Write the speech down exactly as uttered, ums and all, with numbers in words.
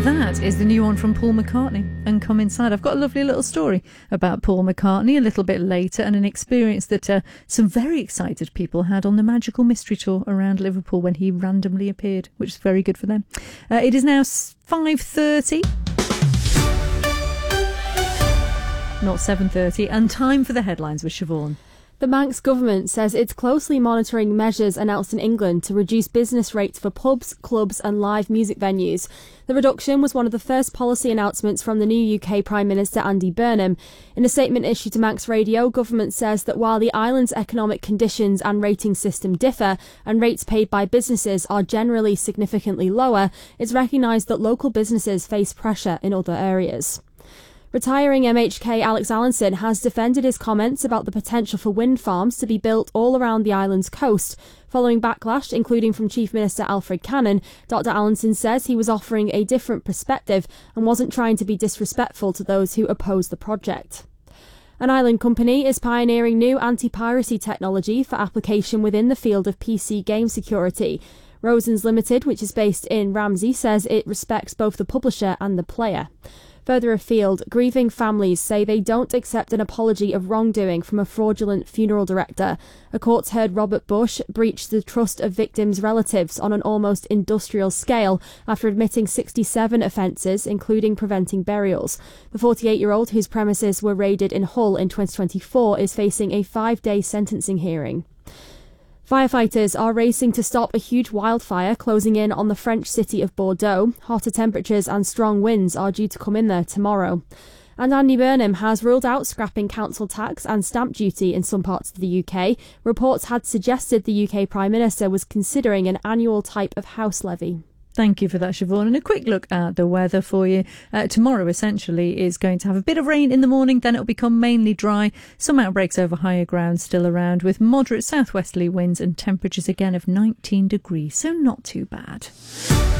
That is the new one from Paul McCartney, and Come Inside. I've got a lovely little story about Paul McCartney a little bit later, and an experience that uh, some very excited people had on the Magical Mystery Tour around Liverpool when he randomly appeared, which is very good for them. Uh, it is now five thirty. Not seven thirty, and time for the headlines with Siobhan. The Manx government says it's closely monitoring measures announced in England to reduce business rates for pubs, clubs and live music venues. The reduction was one of the first policy announcements from the new U K Prime Minister Andy Burnham. In a statement issued to Manx Radio, government says that while the island's economic conditions and rating system differ and rates paid by businesses are generally significantly lower, it's recognised that local businesses face pressure in other areas. Retiring M H K Alex Allinson has defended his comments about the potential for wind farms to be built all around the island's coast. Following backlash, including from Chief Minister Alfred Cannon, Doctor Allinson says he was offering a different perspective and wasn't trying to be disrespectful to those who oppose the project. An island company is pioneering new anti-piracy technology for application within the field of P C game security. Rosens Limited, which is based in Ramsey, says it respects both the publisher and the player. Further afield, grieving families say they don't accept an apology of wrongdoing from a fraudulent funeral director. A court heard Robert Bush breached the trust of victims' relatives on an almost industrial scale after admitting sixty-seven offences, including preventing burials. The forty-eight-year-old, whose premises were raided in Hull in twenty twenty-four, is facing a five-day sentencing hearing. Firefighters are racing to stop a huge wildfire closing in on the French city of Bordeaux. Hotter temperatures and strong winds are due to come in there tomorrow. And Andy Burnham has ruled out scrapping council tax and stamp duty in some parts of the U K. Reports had suggested the U K Prime Minister was considering an annual type of house levy. Thank you for that, Siobhan. And a quick look at the weather for you. Uh, tomorrow, essentially, is going to have a bit of rain in the morning, then it'll become mainly dry. Some outbreaks over higher ground still around, with moderate southwesterly winds and temperatures again of nineteen degrees, so not too bad.